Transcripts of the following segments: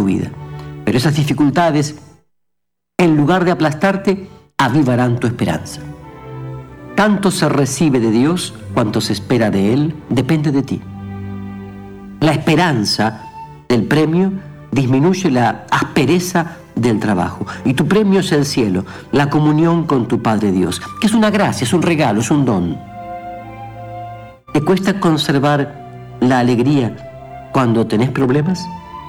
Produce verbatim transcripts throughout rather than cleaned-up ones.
tu vida. Pero esas dificultades, en lugar de aplastarte, avivarán tu esperanza. Tanto se recibe de Dios cuanto se espera de Él, depende de ti. La esperanza del premio disminuye la aspereza del trabajo. Y tu premio es el cielo, la comunión con tu Padre Dios, que es una gracia, es un regalo, es un don. ¿Te cuesta conservar la alegría cuando tenés problemas?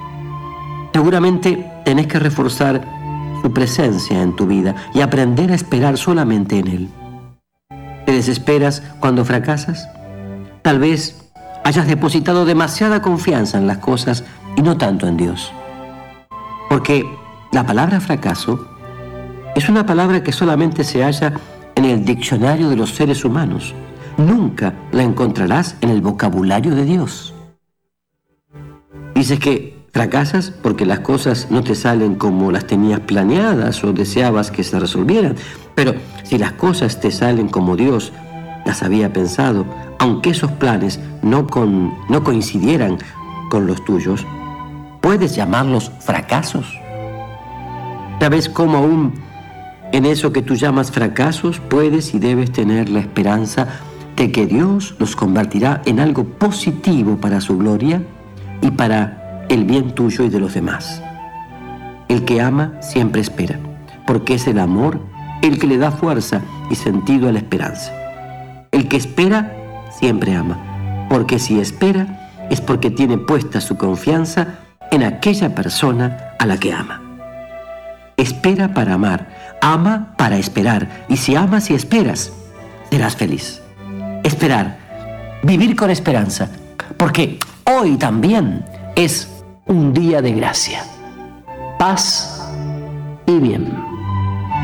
Seguramente tenés que reforzar su presencia en tu vida y aprender a esperar solamente en Él. ¿Te desesperas cuando fracasas? Tal vez hayas depositado demasiada confianza en las cosas y no tanto en Dios. Porque la palabra fracaso es una palabra que solamente se halla en el diccionario de los seres humanos. Nunca la encontrarás en el vocabulario de Dios. Dices que fracasas porque las cosas no te salen como las tenías planeadas o deseabas que se resolvieran. Pero si las cosas te salen como Dios las había pensado, aunque esos planes no, con, no coincidieran con los tuyos, ¿puedes llamarlos fracasos? ¿Sabes cómo aún en eso que tú llamas fracasos puedes y debes tener la esperanza de que Dios los convertirá en algo positivo para su gloria y para el bien tuyo y de los demás? El que ama siempre espera, porque es el amor el que le da fuerza y sentido a la esperanza. El que espera siempre ama, porque si espera es porque tiene puesta su confianza en aquella persona a la que ama. Espera para amar, ama para esperar, y si amas y esperas, serás feliz. Esperar, vivir con esperanza, porque hoy también es un día de gracia, paz y bien.